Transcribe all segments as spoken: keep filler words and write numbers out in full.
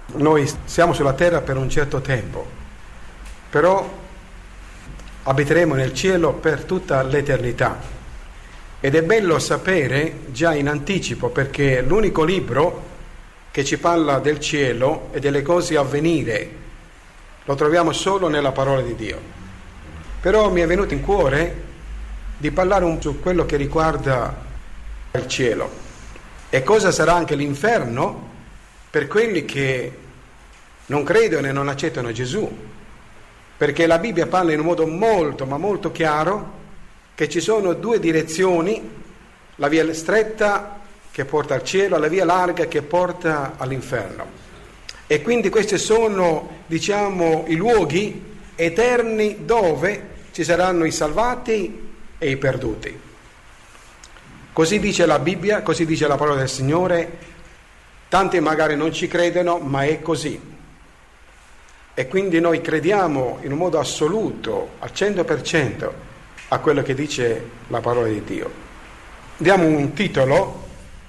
Noi siamo sulla terra per un certo tempo, però abiteremo nel cielo per tutta l'eternità. Ed è bello sapere già in anticipo, perché l'unico libro che ci parla del cielo e delle cose a venire lo troviamo solo nella parola di Dio. Però mi è venuto in cuore di parlare un po' su quello che riguarda il cielo e cosa sarà anche l'inferno per quelli che non credono e non accettano Gesù, perché la Bibbia parla in un modo molto ma molto chiaro che ci sono due direzioni, la via stretta che porta al cielo e la via larga che porta all'inferno, e quindi questi sono, diciamo, i luoghi eterni dove ci saranno i salvati e i perduti. Così dice la Bibbia, così dice la parola del Signore. Tanti magari non ci credono, ma è così. E quindi noi crediamo in un modo assoluto, al cento per cento, a quello che dice la parola di Dio. Diamo un titolo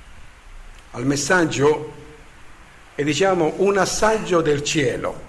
al messaggio e diciamo un assaggio del cielo.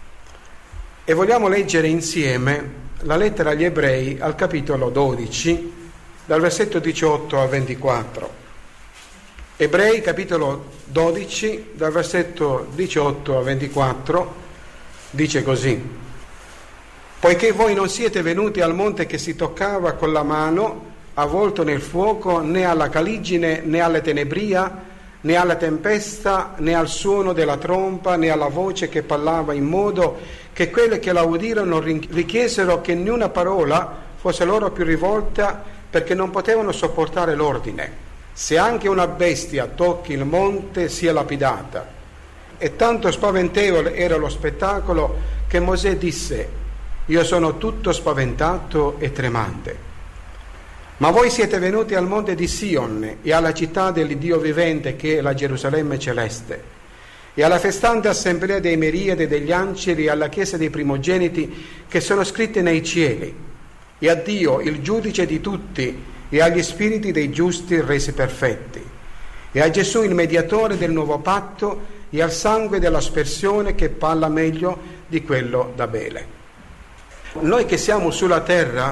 E vogliamo leggere insieme la lettera agli Ebrei al capitolo dodici, dal versetto diciotto al ventiquattro. Ebrei capitolo dodici, dal versetto diciotto al ventiquattro, dice così: poiché voi non siete venuti al monte che si toccava con la mano, avvolto nel fuoco, né alla caligine, né alla tenebria, né alla tempesta, né al suono della tromba, né alla voce che parlava, in modo che quelli che la udirono richiesero che niuna parola fosse loro più rivolta, perché non potevano sopportare l'ordine. Se anche una bestia tocchi il monte sia lapidata. E tanto spaventevole era lo spettacolo che Mosè disse: io sono tutto spaventato e tremante. Ma voi siete venuti al monte di Sion e alla città dell'Iddio vivente, che è la Gerusalemme celeste, e alla festante assemblea dei miriadi degli angeli, e alla chiesa dei primogeniti che sono scritti nei cieli, e a Dio, il giudice di tutti, e agli spiriti dei giusti resi perfetti, e a Gesù, il mediatore del nuovo patto, e al sangue dell'aspersione che parla meglio di quello d'Abele. Noi che siamo sulla terra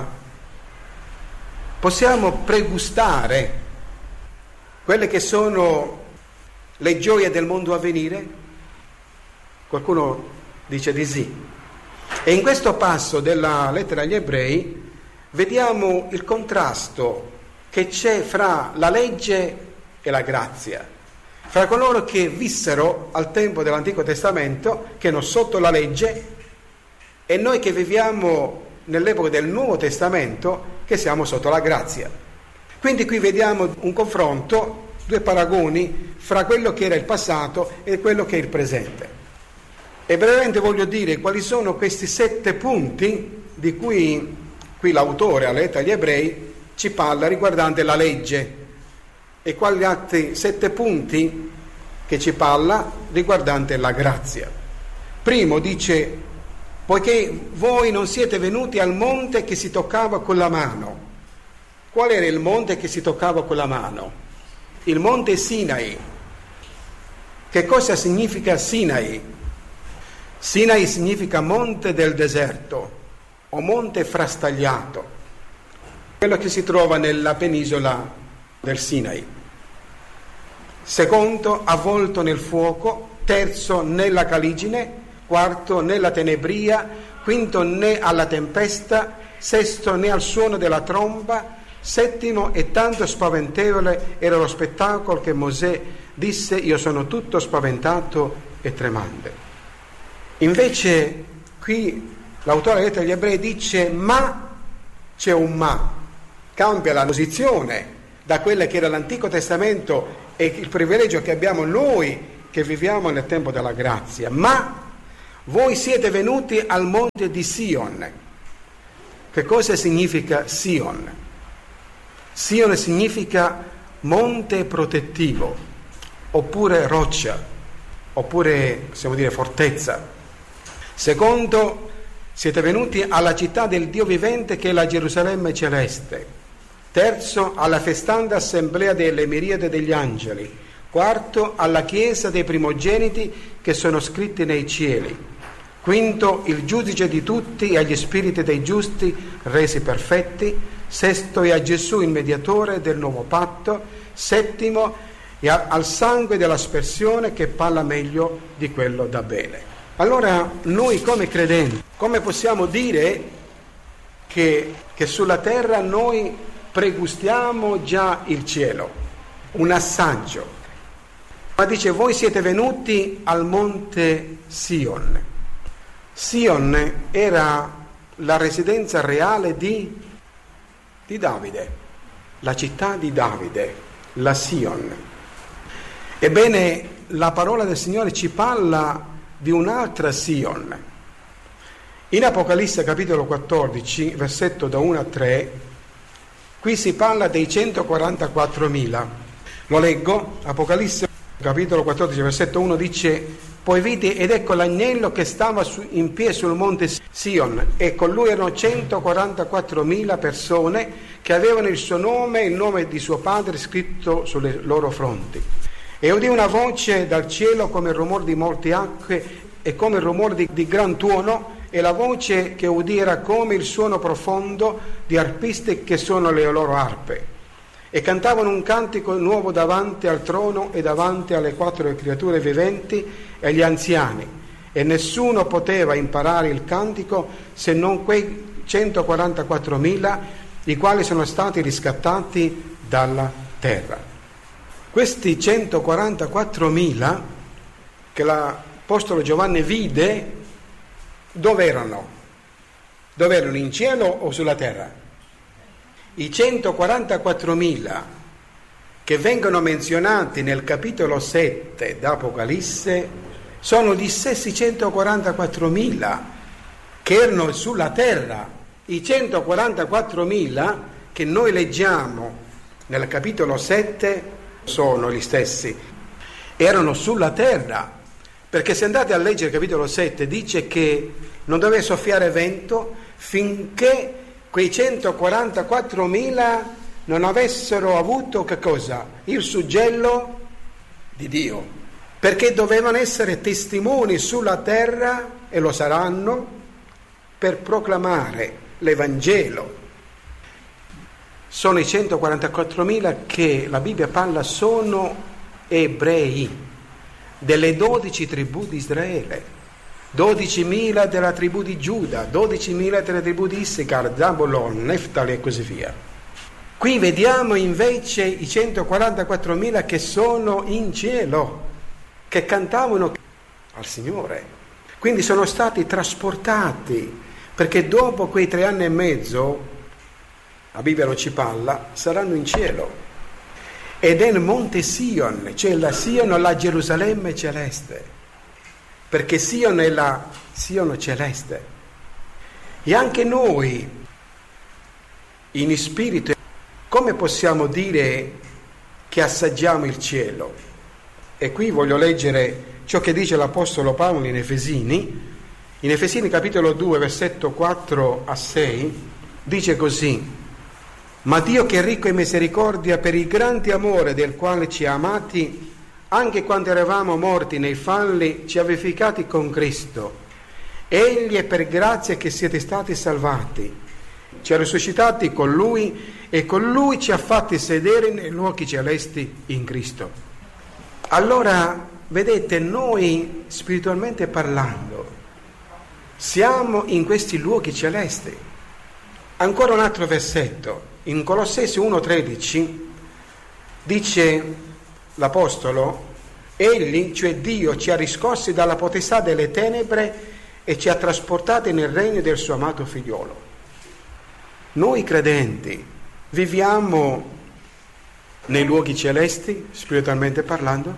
possiamo pregustare quelle che sono le gioie del mondo a venire? Qualcuno dice di sì. E in questo passo della lettera agli Ebrei vediamo il contrasto che c'è fra la legge e la grazia, fra coloro che vissero al tempo dell'Antico Testamento, che erano sotto la legge, e noi che viviamo nell'epoca del Nuovo Testamento, che siamo sotto la grazia. Quindi qui vediamo un confronto, due paragoni fra quello che era il passato e quello che è il presente. E brevemente voglio dire quali sono questi sette punti di cui qui l'autore, alla lettera agli Ebrei, ci parla riguardante la legge, e quali altri sette punti che ci parla riguardante la grazia. Primo dice: poiché voi non siete venuti al monte che si toccava con la mano. Qual era il monte che si toccava con la mano? Il monte Sinai. Che cosa significa Sinai? Sinai significa monte del deserto o monte frastagliato, quello che si trova nella penisola del Sinai. Secondo, avvolto nel fuoco. Terzo, nella caligine. Quarto, nella tenebria. Quinto, né alla tempesta. Sesto, né al suono della tromba. Settimo, e tanto spaventevole era lo spettacolo che Mosè disse: io sono tutto spaventato e tremante. Invece qui l'autore della lettera agli Ebrei dice: ma c'è un ma, cambia la posizione da quella che era l'Antico Testamento e il privilegio che abbiamo noi che viviamo nel tempo della grazia. Ma voi siete venuti al monte di Sion. Che cosa significa Sion? Sion significa monte protettivo, oppure roccia, oppure possiamo dire fortezza. Secondo, siete venuti alla città del Dio vivente, che è la Gerusalemme celeste. Terzo, alla festante assemblea delle miriadi degli angeli. Quarto, alla Chiesa dei primogeniti che sono scritti nei cieli. Quinto, il giudice di tutti e agli spiriti dei giusti resi perfetti. Sesto, e a Gesù il mediatore del nuovo patto. Settimo, e a, al sangue dell'aspersione che parla meglio di quello d'Abele. Allora noi come credenti, come possiamo dire che, che sulla terra noi pregustiamo già il cielo, un assaggio? Ma dice, voi siete venuti al monte Sion. Sion era la residenza reale di, di Davide, la città di Davide, la Sion. Ebbene, la parola del Signore ci parla di un'altra Sion. In Apocalisse capitolo quattordici, versetto da uno a tre, qui si parla dei centoquarantaquattromila. Lo leggo, Apocalisse capitolo quattordici, versetto uno dice: poi vidi ed ecco l'agnello che stava su, in piedi sul monte Sion, e con lui erano centoquarantaquattromila persone che avevano il suo nome e il nome di suo padre scritto sulle loro fronti. E udì una voce dal cielo come il rumore di molte acque e come il rumore di, di gran tuono, e la voce che udì era come il suono profondo di arpisti che sono le loro arpe. E cantavano un cantico nuovo davanti al trono e davanti alle quattro creature viventi e agli anziani, e nessuno poteva imparare il cantico se non quei centoquarantaquattromila, i quali sono stati riscattati dalla terra. Questi centoquarantaquattromila che l'Apostolo Giovanni vide, dove erano? Dove erano, in cielo o sulla terra? I centoquarantaquattromila che vengono menzionati nel capitolo sette d'Apocalisse sono gli stessi centoquarantaquattromila che erano sulla terra. I centoquarantaquattromila che noi leggiamo nel capitolo sette sono gli stessi, erano sulla terra, perché se andate a leggere il capitolo sette dice che non deve soffiare vento finché quei centoquarantaquattromila non avessero avuto che cosa? Il suggello di Dio, perché dovevano essere testimoni sulla terra, e lo saranno, per proclamare l'Evangelo. Sono i centoquarantaquattromila che la Bibbia parla sono ebrei delle dodici tribù di Israele, dodicimila della tribù di Giuda, dodicimila della tribù di Issacar, Zabulon, Neftali e così via. Qui vediamo invece i centoquarantaquattromila che sono in cielo, che cantavano al Signore. Quindi sono stati trasportati, perché dopo quei tre anni e mezzo, la Bibbia non ci parla, saranno in cielo. Ed è il monte Sion, cioè la Sion, la Gerusalemme celeste, perché Sion è la Sion celeste. E anche noi, in spirito, come possiamo dire che assaggiamo il cielo? E qui voglio leggere ciò che dice l'Apostolo Paolo in Efesini. In Efesini capitolo due, versetto quattro a sei, dice così: ma Dio, che è ricco in misericordia, per il grande amore del quale ci ha amati, anche quando eravamo morti nei falli, ci ha vivificati con Cristo. Egli è per grazia che siete stati salvati. Ci ha risuscitati con Lui e con Lui ci ha fatti sedere nei luoghi celesti in Cristo. Allora, vedete, noi spiritualmente parlando siamo in questi luoghi celesti. Ancora un altro versetto. In Colossesi uno tredici dice l'Apostolo: egli, cioè Dio, ci ha riscossi dalla potestà delle tenebre e ci ha trasportati nel regno del suo amato figliolo. Noi credenti viviamo nei luoghi celesti, spiritualmente parlando?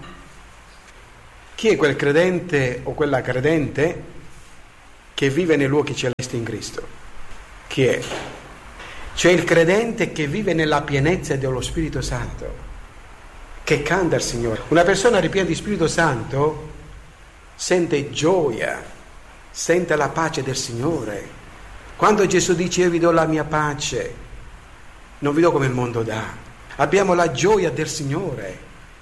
Chi è quel credente o quella credente che vive nei luoghi celesti in Cristo? Chi è? Cioè il credente che vive nella pienezza dello Spirito Santo, che canta il Signore. Una persona ripiena di Spirito Santo sente gioia, sente la pace del Signore. Quando Gesù dice: io vi do la mia pace, non vi do come il mondo dà, abbiamo la gioia del Signore.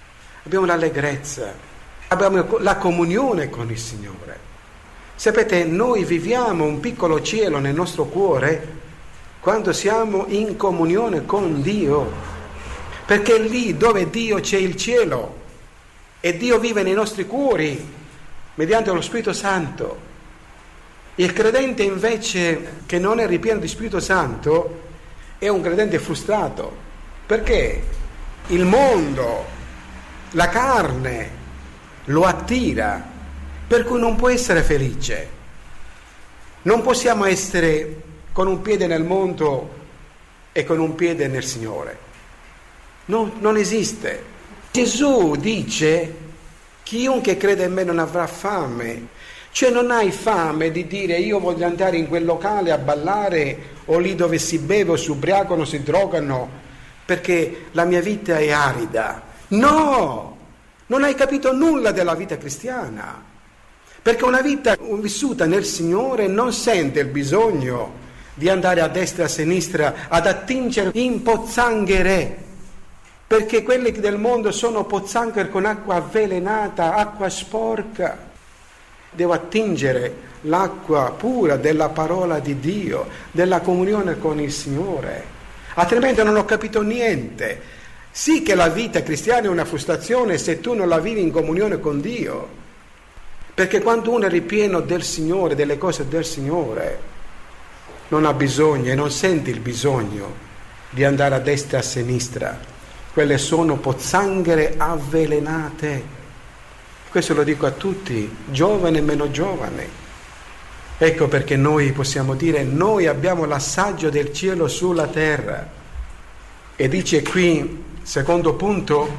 abbiamo l'allegrezza, abbiamo la comunione con il Signore. Sapete, noi viviamo un piccolo cielo nel nostro cuore quando siamo in comunione con Dio, perché lì dove Dio c'è il cielo e Dio vive nei nostri cuori mediante lo Spirito Santo. Il credente invece che non è ripieno di Spirito Santo è un credente frustrato, perché il mondo, la carne lo attira, per cui non può essere felice. Non possiamo essere con un piede nel mondo e con un piede nel Signore. No, non esiste. Gesù dice: chiunque crede in me non avrà fame. Cioè non hai fame di dire io voglio andare in quel locale a ballare, o lì dove si beve o si ubriacano, si drogano, perché la mia vita è arida. No! Non hai capito nulla della vita cristiana. Perché una vita vissuta nel Signore non sente il bisogno di andare a destra e a sinistra ad attingere in pozzanghere, perché quelli del mondo sono pozzanghere con acqua avvelenata, acqua sporca. Devo attingere l'acqua pura della parola di Dio, della comunione con il Signore, altrimenti non ho capito niente. Sì che la vita cristiana è una frustrazione se tu non la vivi in comunione con Dio, perché quando uno è ripieno del Signore, delle cose del Signore, non ha bisogno e non sente il bisogno di andare a destra e a sinistra. Quelle sono pozzanghere avvelenate. Questo lo dico a tutti, giovani e meno giovani. Ecco perché noi possiamo dire: noi abbiamo l'assaggio del cielo sulla terra. E dice qui, secondo punto,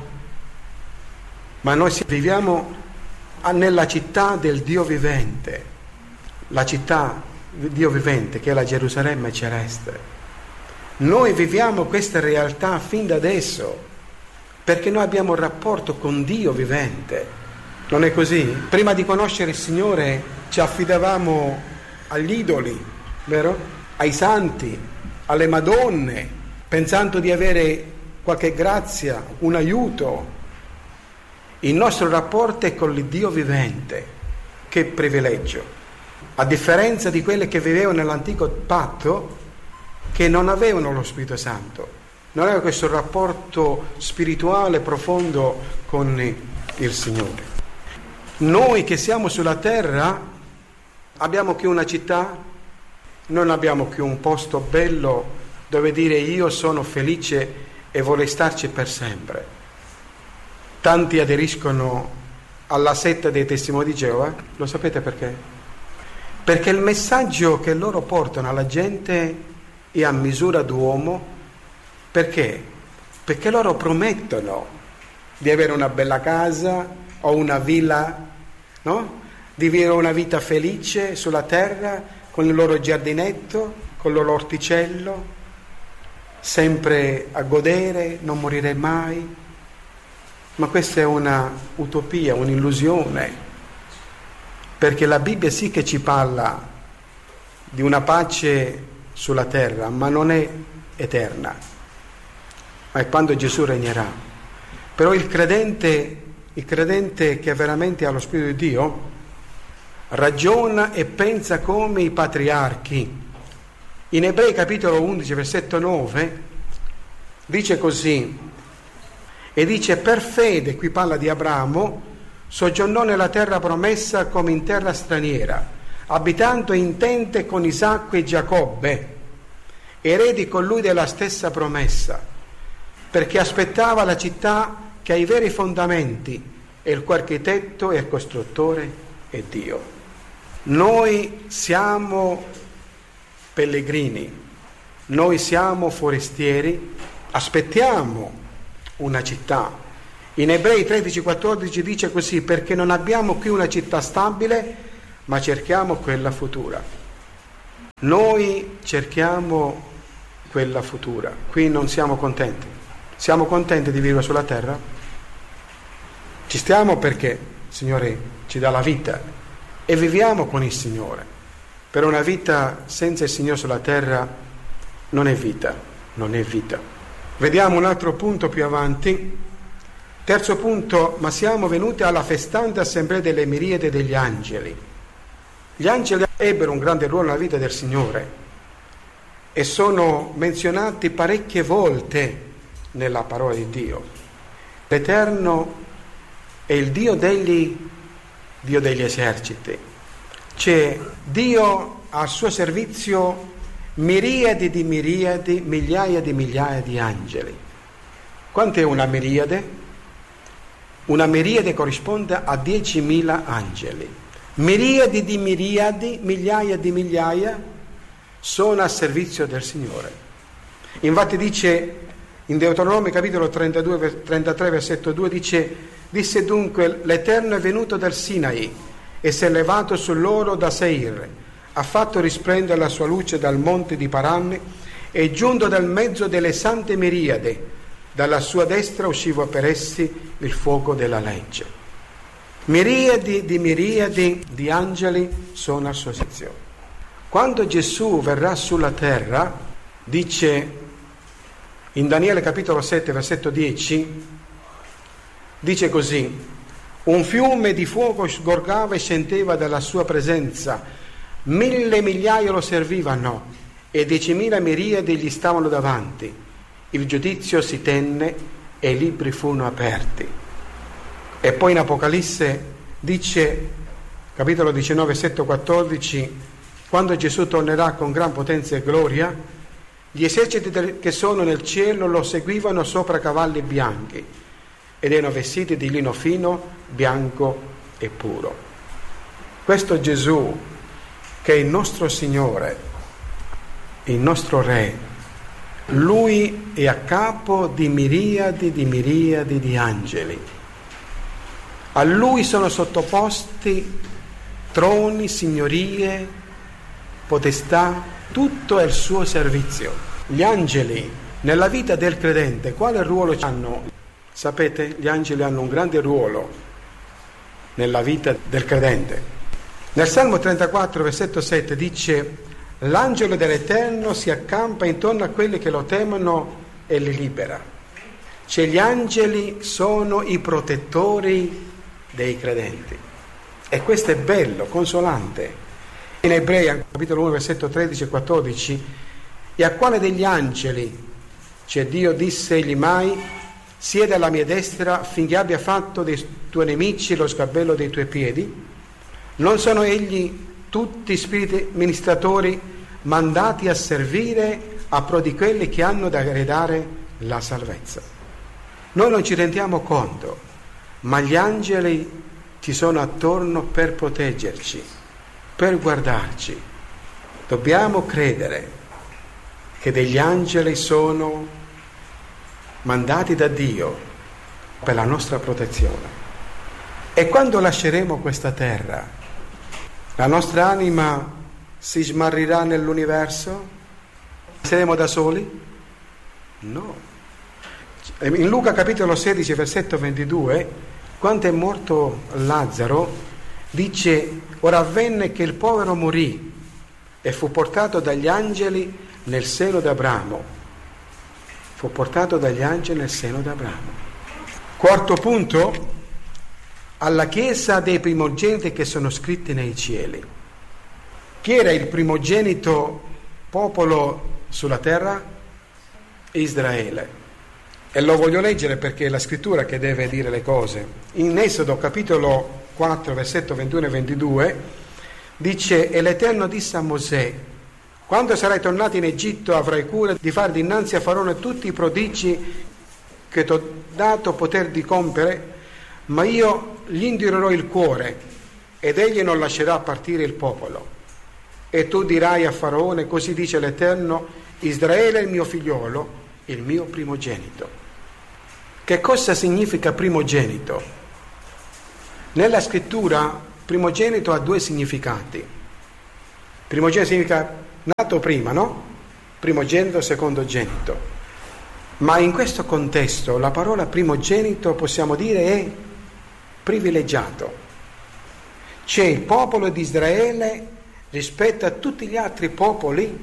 ma noi viviamo nella città del Dio vivente, la città del Dio vivente che è la Gerusalemme celeste. Noi viviamo questa realtà fin da adesso, perché noi abbiamo un rapporto con Dio vivente. Non è così? Prima di conoscere il Signore ci affidavamo agli idoli, vero? Ai santi, alle Madonne, pensando di avere qualche grazia, un aiuto. Il nostro rapporto è con il Dio vivente. Che privilegio! A differenza di quelle che vivevano nell'antico patto, che non avevano lo Spirito Santo, non avevano questo rapporto spirituale profondo con il Signore. Noi che siamo sulla terra abbiamo qui una città, non abbiamo qui un posto bello dove dire io sono felice e vorrei starci per sempre. Tanti aderiscono alla setta dei testimoni di Geova, lo sapete perché? Perché il messaggio che loro portano alla gente è a misura d'uomo. Perché? Perché loro promettono di avere una bella casa o una villa, no? Di vivere una vita felice sulla terra con il loro giardinetto, con il loro orticello, sempre a godere, non morire mai. Ma questa è una utopia, un'illusione, perché la Bibbia sì che ci parla di una pace sulla terra, ma non è eterna, ma è quando Gesù regnerà. Però il credente, il credente che veramente ha lo Spirito di Dio, ragiona e pensa come i patriarchi. In Ebrei capitolo undici, versetto nove, dice così, e dice: per fede, qui parla di Abramo, soggiornò nella terra promessa come in terra straniera, abitando in tente con Isacco e Giacobbe, eredi con lui della stessa promessa, perché aspettava la città che ha i veri fondamenti, e il cui architetto e il costruttore è Dio. Noi siamo pellegrini, noi siamo forestieri, aspettiamo una città. In Ebrei tredici quattordici dice così: perché non abbiamo qui una città stabile, ma cerchiamo quella futura. Noi cerchiamo quella futura. Qui non siamo contenti. Siamo contenti di vivere sulla terra? Ci stiamo perché il Signore ci dà la vita e viviamo con il Signore. Per una vita senza il Signore sulla terra non è vita, non è vita. Vediamo un altro punto più avanti. Terzo punto, ma siamo venuti alla festante assemblea delle miriadi degli angeli. Gli angeli ebbero un grande ruolo nella vita del Signore e sono menzionati parecchie volte nella parola di Dio. L'Eterno è il Dio degli, Dio degli eserciti. C'è Dio al suo servizio miriadi di miriadi, migliaia di migliaia di angeli. Quant'è una miriade? Una miriade corrisponde a diecimila angeli. Miriadi di miriadi, migliaia di migliaia sono a servizio del Signore. Infatti dice in Deuteronomio capitolo trentadue, trentatré versetto due, dice: disse dunque l'Eterno è venuto dal Sinai e si è levato su loro da Seir, ha fatto risplendere la sua luce dal monte di Paran, è giunto dal mezzo delle sante miriade, dalla sua destra usciva per essi il fuoco della legge. Miriadi di miriadi di angeli sono a suo servizio. Quando Gesù verrà sulla terra, dice in Daniele capitolo sette versetto dieci, dice così: un fiume di fuoco sgorgava e scendeva dalla sua presenza, mille migliaia lo servivano e diecimila miriadi gli stavano davanti. Il giudizio si tenne e i libri furono aperti. E poi in Apocalisse dice, capitolo diciannove, versetto quattordici, quando Gesù tornerà con gran potenza e gloria, gli eserciti che sono nel cielo lo seguivano sopra cavalli bianchi ed erano vestiti di lino fino, bianco e puro. Questo Gesù, che è il nostro Signore, il nostro Re, Lui è a capo di miriadi di miriadi di angeli. A Lui sono sottoposti troni, signorie, potestà, tutto è il suo servizio. Gli angeli nella vita del credente quale ruolo hanno? Sapete, gli angeli hanno un grande ruolo nella vita del credente. Nel Salmo trentaquattro versetto sette dice: l'angelo dell'Eterno si accampa intorno a quelli che lo temono e li libera. Cioè gli angeli sono i protettori dei credenti. E questo è bello, consolante. In Ebrei, capitolo uno, versetto tredici e quattordici, e a quale degli angeli, cioè Dio disse egli mai: siede alla mia destra finché abbia fatto dei tuoi nemici lo sgabello dei tuoi piedi? Non sono egli tutti spiriti ministratori mandati a servire a pro di quelli che hanno da eredare la salvezza? Noi non ci rendiamo conto, ma gli angeli ci sono attorno per proteggerci, per guardarci. Dobbiamo credere che degli angeli sono mandati da Dio per la nostra protezione. E quando lasceremo questa terra, la nostra anima si smarrirà nell'universo? Saremo da soli? No. In Luca capitolo sedici versetto ventidue, quando è morto Lazzaro, dice: ora avvenne che il povero morì e fu portato dagli angeli nel seno d'Abramo. Fu portato dagli angeli nel seno d'Abramo. Quarto punto, alla chiesa dei primogeniti che sono scritti nei cieli. Chi era il primogenito popolo sulla terra? Israele. E lo voglio leggere perché è la scrittura che deve dire le cose. In Esodo capitolo quattro versetto ventuno e ventidue dice: e l'Eterno disse a Mosè: quando sarai tornato in Egitto avrai cura di far dinanzi a Faraone tutti i prodigi che ti ho dato poter di compiere, ma io gli indurerò il cuore ed egli non lascerà partire il popolo. E tu dirai a Faraone: così dice l'Eterno, Israele è il mio figliolo, il mio primogenito. Che cosa significa primogenito? Nella scrittura primogenito ha due significati. Primogenito significa nato prima, no? Primogenito, secondogenito. Ma in questo contesto la parola primogenito possiamo dire è privilegiato. C'è il popolo di Israele rispetto a tutti gli altri popoli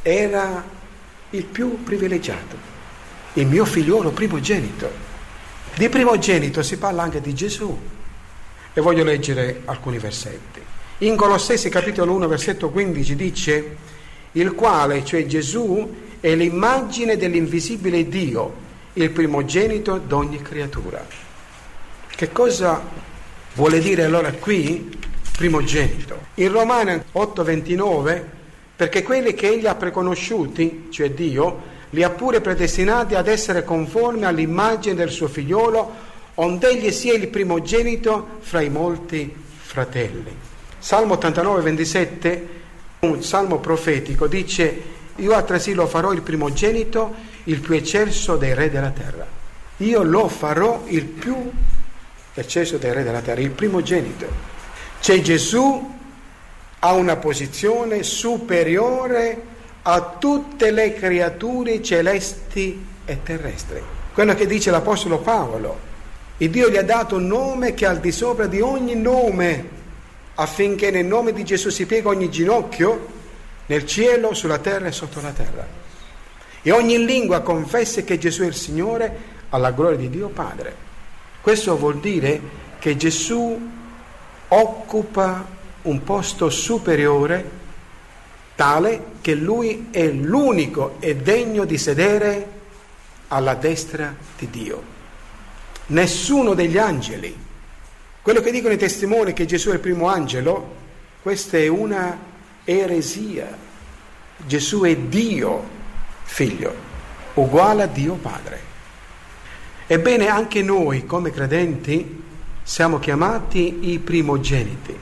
era il più privilegiato, il mio figliolo primogenito. Di primogenito si parla anche di Gesù. E voglio leggere alcuni versetti. In Colossesi capitolo uno versetto quindici dice: il quale, cioè Gesù, è l'immagine dell'invisibile Dio, il primogenito d'ogni creatura. Che cosa vuole dire allora qui primogenito? In Romani otto ventinove, perché quelli che egli ha preconosciuti, cioè Dio, li ha pure predestinati ad essere conformi all'immagine del suo figliolo, onde egli sia il primogenito fra i molti fratelli. Salmo ottantanove ventisette, un salmo profetico, dice: io altresì lo farò il primogenito, il più eccelso dei re della terra. Io lo farò il più eccelso dei re della terra, il primogenito. Cioè Gesù ha una posizione superiore a tutte le creature celesti e terrestri. Quello che dice l'Apostolo Paolo: il Dio gli ha dato un nome che è al di sopra di ogni nome, affinché nel nome di Gesù si piega ogni ginocchio nel cielo, sulla terra e sotto la terra, e ogni lingua confessi che Gesù è il Signore, alla gloria di Dio Padre. Questo vuol dire che Gesù occupa un posto superiore, tale che lui è l'unico e degno di sedere alla destra di Dio. Nessuno degli angeli, quello che dicono i testimoni che Gesù è il primo angelo, questa è una eresia. Gesù è Dio Figlio, uguale a Dio Padre. Ebbene, anche noi come credenti siamo chiamati i primogeniti.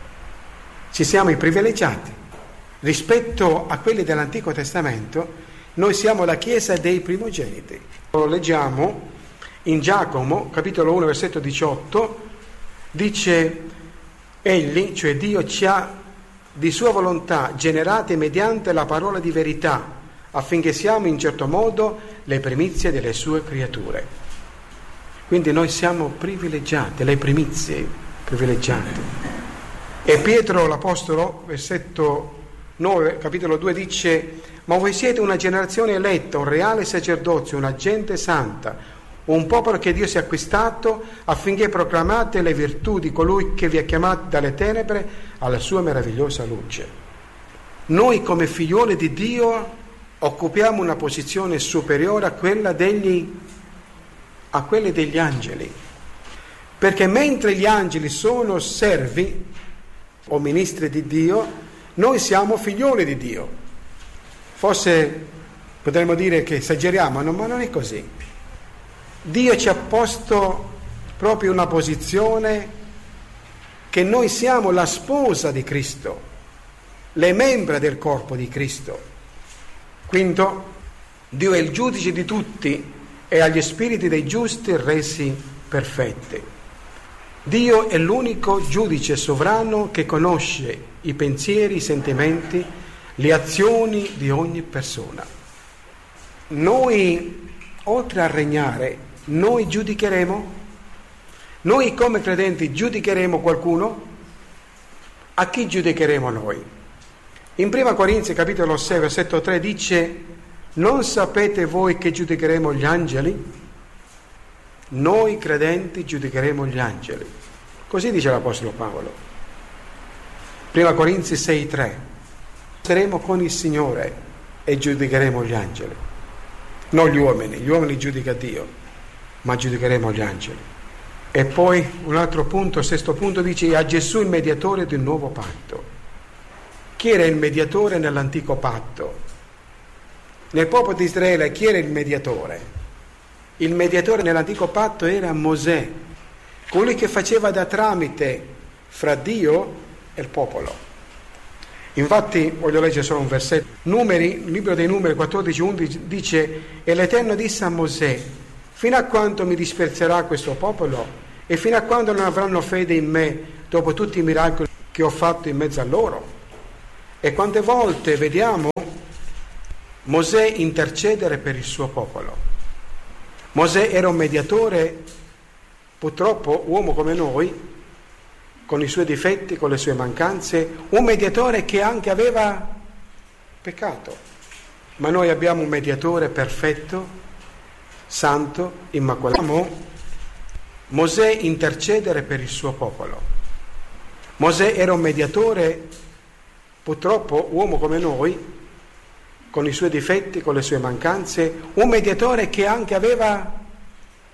Ci siamo i privilegiati. Rispetto a quelli dell'Antico Testamento, noi siamo la Chiesa dei primogeniti. Lo leggiamo in Giacomo, capitolo uno, versetto diciotto, dice: egli, cioè Dio, ci ha di sua volontà generati mediante la parola di verità, affinché siamo in certo modo le primizie delle sue creature. Quindi noi siamo privilegiati, le primizie privilegiate. E Pietro l'Apostolo, versetto nove, capitolo due, dice: ma voi siete una generazione eletta, un reale sacerdozio, una gente santa, un popolo che Dio si è acquistato, affinché proclamate le virtù di colui che vi ha chiamati dalle tenebre alla sua meravigliosa luce. Noi come figlioli di Dio occupiamo una posizione superiore a quella degli, a quelle degli angeli, perché mentre gli angeli sono servi o ministri di Dio, noi siamo figlioli di Dio. Forse potremmo dire che esageriamo, no, ma non è così. Dio ci ha posto proprio una posizione che noi siamo la sposa di Cristo, le membra del corpo di Cristo. Quinto, Dio è il giudice di tutti e agli spiriti dei giusti resi perfetti. Dio è l'unico giudice sovrano che conosce i pensieri, i sentimenti, le azioni di ogni persona. Noi, oltre a regnare, noi giudicheremo? Noi come credenti giudicheremo qualcuno? A chi giudicheremo noi? In prima Corinzi capitolo sei versetto tre dice: non sapete voi che giudicheremo gli angeli? Noi credenti giudicheremo gli angeli. Così dice l'Apostolo Paolo. prima Corinzi sei tre: saremo con il Signore e giudicheremo gli angeli. Non gli uomini, gli uomini giudica Dio, ma giudicheremo gli angeli. E poi un altro punto, sesto punto, dice: a Gesù il mediatore di un nuovo patto. Chi era il mediatore nell'antico patto? Nel popolo di Israele chi era il mediatore? Il mediatore nell'antico patto era Mosè, colui che faceva da tramite fra Dio e il popolo. Infatti, voglio leggere solo un versetto. Numeri, il libro dei Numeri quattordici undici dice: e l'Eterno disse a Mosè: fino a quando mi disprezzerà questo popolo? E fino a quando non avranno fede in me dopo tutti i miracoli che ho fatto in mezzo a loro? E quante volte vediamo Mosè intercedere per il suo popolo. Mosè era un mediatore, purtroppo uomo come noi, con i suoi difetti, con le sue mancanze, un mediatore che anche aveva peccato. Ma noi abbiamo un mediatore perfetto, santo, immacolato. Mosè intercedere per il suo popolo. Mosè era un mediatore, purtroppo uomo come noi, con i suoi difetti, con le sue mancanze, un mediatore che anche aveva